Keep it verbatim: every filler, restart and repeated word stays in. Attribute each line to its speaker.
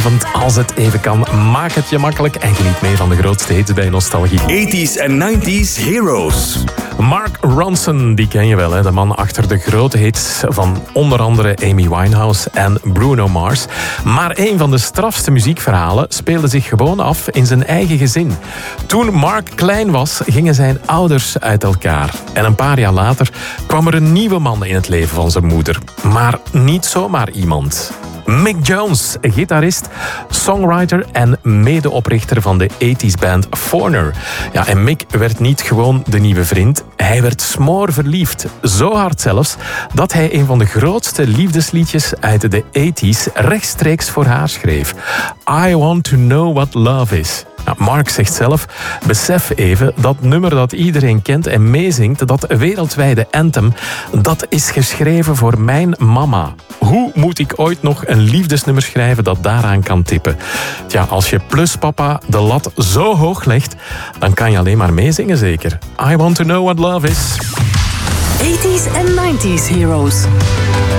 Speaker 1: Want als het even kan, maak het je makkelijk en geniet mee van de grootste hits bij Nostalgie.
Speaker 2: eighties en nineties Heroes.
Speaker 1: Mark Ronson, die ken je wel, hè? De man achter de grote hits van onder andere Amy Winehouse en Bruno Mars. Maar een van de strafste muziekverhalen speelde zich gewoon af in zijn eigen gezin. Toen Mark klein was, gingen zijn ouders uit elkaar. En een paar jaar later kwam er een nieuwe man in het leven van zijn moeder. Maar niet zomaar iemand. Mick Jones, gitarist, songwriter en medeoprichter van de eighties band Foreigner. Ja, en Mick werd niet gewoon de nieuwe vriend, hij werd smoorverliefd. Zo hard zelfs dat hij een van de grootste liefdesliedjes uit de eighties rechtstreeks voor haar schreef. I Want To Know What Love Is. Nou, Mark zegt zelf, besef even, dat nummer dat iedereen kent en meezingt, dat wereldwijde anthem, dat is geschreven voor mijn mama. Hoe moet ik ooit nog een liefdesnummer schrijven dat daaraan kan tippen? Tja, als je plus papa de lat zo hoog legt, dan kan je alleen maar meezingen zeker. I Want To Know What Love Is.
Speaker 3: eighties en nineties Heroes.